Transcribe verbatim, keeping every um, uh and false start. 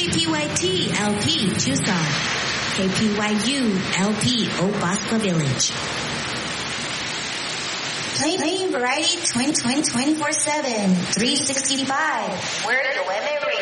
K P Y T L P Tucson, K P Y U L P Obaspa Village. Play, playing variety twenty, twenty, twenty-four seven, three sixty-five. We're the Women Radio.